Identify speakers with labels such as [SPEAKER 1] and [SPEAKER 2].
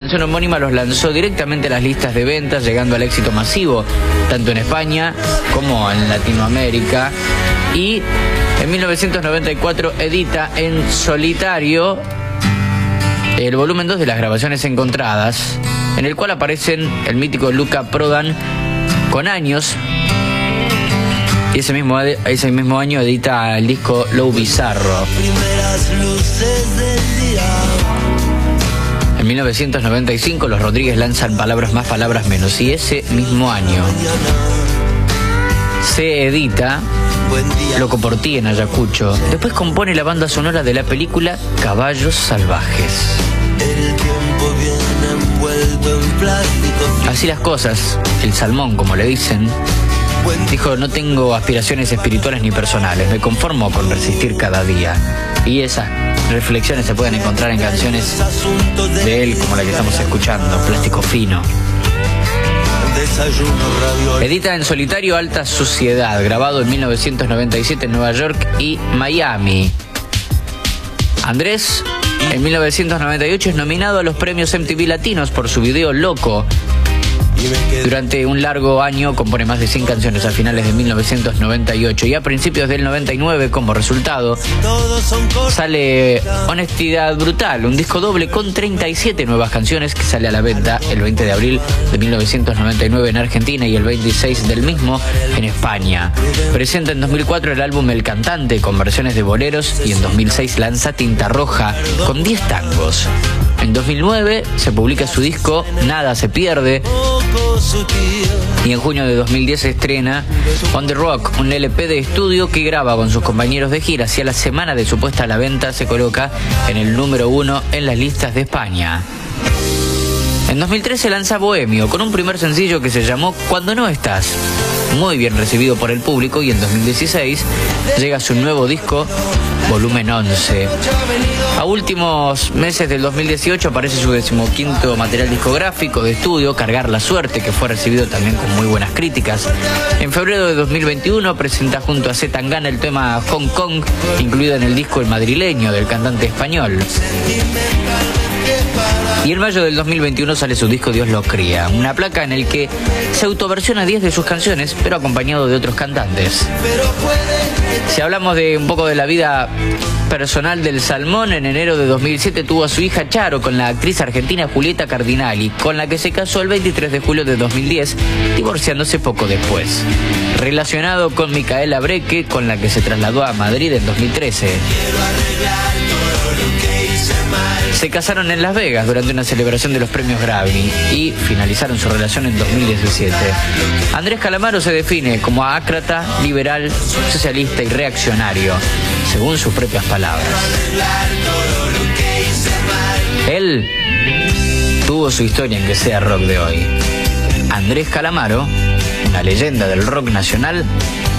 [SPEAKER 1] canción homónima los lanzó directamente a las listas de ventas, llegando al éxito masivo, tanto en España como en Latinoamérica. Y en 1994 edita en solitario el volumen 2 de las grabaciones encontradas, en el cual aparecen el mítico Luca Prodan con Años. Y ese mismo año edita el disco Lo Bizarro. En 1995 los Rodríguez lanzan Palabras Más, Palabras Menos, y ese mismo año se edita Loco por ti en Ayacucho. Después compone la banda sonora de la película Caballos Salvajes. Así las cosas, el Salmón, como le dicen, dijo: no tengo aspiraciones espirituales ni personales, me conformo con resistir cada día. Y esas reflexiones se pueden encontrar en canciones de él, como la que estamos escuchando, Plástico Fino. Edita en solitario Alta Suciedad, grabado en 1997 en Nueva York y Miami. Andrés, en 1998, es nominado a los premios MTV Latinos por su video Loco. Durante un largo año compone más de 100 canciones a finales de 1998, y a principios del 99, como resultado, sale Honestidad Brutal, un disco doble con 37 nuevas canciones que sale a la venta el 20 de abril de 1999 en Argentina y el 26 del mismo en España. Presenta en 2004 el álbum El Cantante con versiones de boleros, y en 2006 lanza Tinta Roja con 10 tangos. En 2009 se publica su disco Nada se pierde, y en junio de 2010 se estrena On The Rock, un LP de estudio que graba con sus compañeros de gira. Hacia la semana de su puesta a la venta se coloca en el número 1 en las listas de España. En 2013 lanza Bohemio con un primer sencillo que se llamó Cuando no estás, muy bien recibido por el público, y en 2016 llega su nuevo disco Volumen 11. A últimos meses del 2018 aparece su 15º material discográfico de estudio, Cargar la Suerte, que fue recibido también con muy buenas críticas. En febrero de 2021 presenta junto a C. Tangana el tema Hong Kong, incluido en el disco El Madrileño del cantante español. Y en mayo del 2021 sale su disco Dios lo cría, una placa en el que se autoversiona 10 de sus canciones, pero acompañado de otros cantantes. Si hablamos de un poco de la vida personal del Salmón, en enero de 2007 tuvo a su hija Charo con la actriz argentina Julieta Cardinali, con la que se casó el 23 de julio de 2010, divorciándose poco después. Relacionado con Micaela Breque, con la que se trasladó a Madrid en 2013. Se casaron en Las Vegas durante una celebración de los premios Grammy y finalizaron su relación en 2017. Andrés Calamaro se define como ácrata, liberal, socialista y reaccionario, según sus propias palabras. Él tuvo su historia en Que Sea Rock de hoy. Andrés Calamaro, una leyenda del rock nacional,